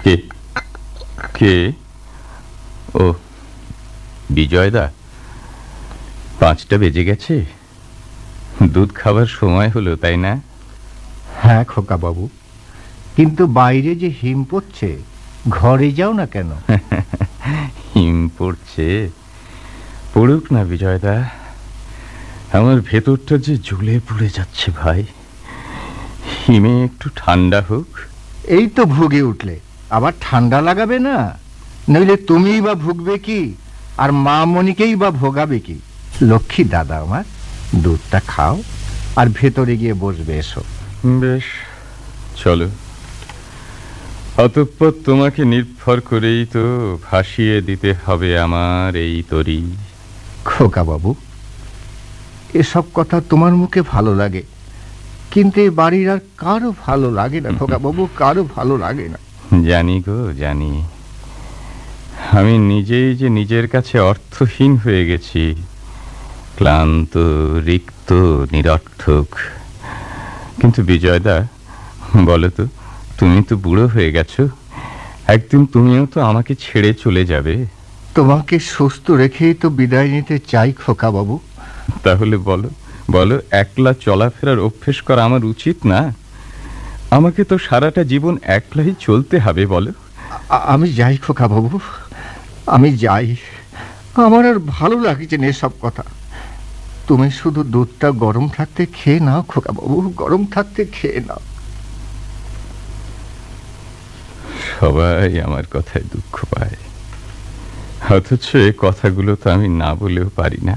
কে কে ও, বিজয়দা, 5টা বেজে গেছে। দুধ খাবার সময় হলো, তাই না? হ্যাঁ খোকা বাবু, কিন্তু বাইরে যে হিম পড়ছে, ঘরে যাও না কেন? হিম পড়ছে? পড়ুক না বিজয়দা, আমার ভেতরটা যে জ্বলে পুড়ে যাচ্ছে ভাই। হিমে একটু ঠান্ডা হোক। এই তো ভুগে উঠলে, আবার ঠান্ডা লাগাবে না? নইলে তুমিই বা ভুগবে কি, আর মা মনিকেই বা ভোগাবে কি? লক্ষ্মী দাদা আমার, দুধটা খাও আর ভেতরে গিয়ে বসবে, এসো। বেশ, চলো। অতঃপর তোমাকে নির্ভর করেই তো ভাসিয়ে দিতে হবে আমার এই তরী। খোকা বাবু, এসব কথা তোমার মুখে ভালো লাগে, কিন্তু এই বাড়ির আর কারো ভালো লাগে না খোকা বাবু, কারো ভালো লাগে না। জানি গো, জানি। আমি নিজেই যে নিজের কাছে অর্থহীন হয়ে গেছি, ক্লান্ত, রিক্ত, নিরর্থক। কিন্তু বিজয়দা, বলো তো, তুমি তো বুড়ো হয়ে গেছো, একদিন তুমিও তো আমাকে ছেড়ে চলে যাবে। তোমাকে সুস্থ রেখেই তো বিদায় নিতে চাই খোকা বাবু। তাহলে বলো, বলো, একলা চলাফেরার অভ্যেস করা আমার উচিত না? আমাকে তো সারাটা জীবন একলাই চলতে হবে, বলো। আমি যাই খোকা বাবু, আমি যাই। আমার আর ভালো লাগছে না এসব কথা। তুমি শুধু দুধটা গরম থাকতে খেয়ে নাও খোকা বাবু, গরম থাকতে খেয়ে নাও। সবাই আমার কথায় দুঃখ পায়, অথচ এই কথাগুলো তো আমি না বলেও পারি না।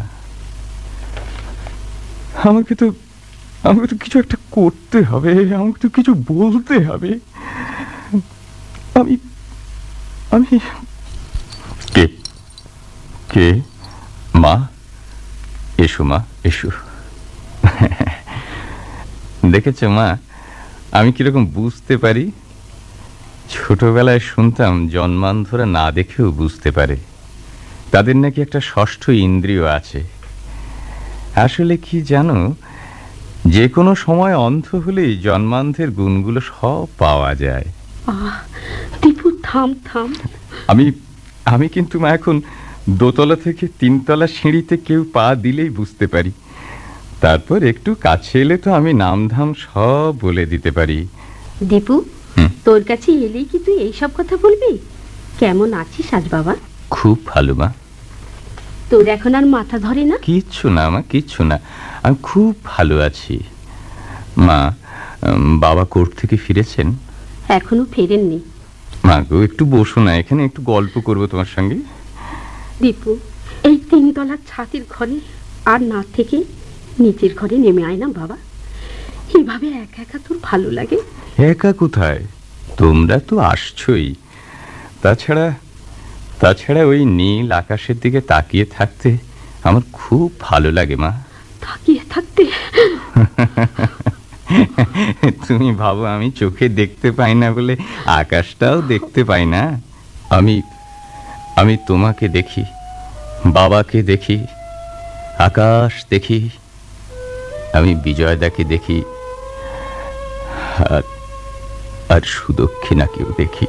আমাকে তো আমাকে তো কিছু একটা করতে হবে, আমাকে তো কিছু বলতে হবে। আমি আমি কে কে মা? এসো মা, এসো। দেখেছো মা, আমি কিরকম বুঝতে পারি? ছোটবেলায় শুনতাম জন্মান্ধরা না দেখেও বুঝতে পারে, তাদের নাকি একটা ষষ্ঠ ইন্দ্রিয় আছে। আসলে কি জানো, যে কোনো সময় অন্ধ হলেই জন্মান্ধের গুণগুলো সব পাওয়া যায়। দীপু, থাম থাম। আমি আমি কিন্তু মা এখন দোতলা থেকে 3তলা সিঁড়িতে কেউ পা দিলেই বুঝতে পারি। তারপর একটু কাছে এলে তো আমি নামধাম সব বলে দিতে পারি। দীপু, তোর কাছে এলেই কি তুই এইসব কথা বলবি? কেমন আছিস আজ বাবা? খুব ভালো মা। তোর এখন আর মাথা ধরে না? কিচ্ছু না মা, কিচ্ছু না, আমি খুব ভালো আছি। মা, বাবা কোর্ট থেকে ফিরেছেন? এখনো ফেরেননি। মা গো, একটু বসো না, এখানে একটু গল্প করবো তোমার সঙ্গে। দীপু, এই 3তলার ছাতির ঘরে আর না থেকে নিচের ঘরে নেমে আয় না বাবা। এভাবে একা একা তোর ভালো লাগে? একা কোথায়, তোমরা তো আসছোই। তাছাড়া তাছাড়া ওই নীল আকাশের দিকে তাকিয়ে থাকতে আমার খুব ভালো লাগে মা। তাকিয়ে থাকতে? তুমি ভাবো আমি চোখে দেখতে পাই না বলে আকাশটাও দেখতে পাই না? আমি আমি তোমাকে দেখি, বাবাকে দেখি, আকাশ দেখি, আমি বিজয়দাকে দেখি, আর আর সুদক্ষিণাকেও দেখি।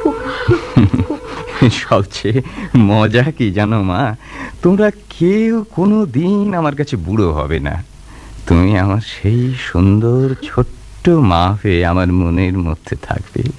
সবচেয়ে মজা কি জানো মা, তোমরা কেউ কোনো দিন আমার কাছে বুড়ো হবে না। তুমি আমার সেই সুন্দর ছোট্ট মা হয়ে আমার মনের মধ্যে থাকবে।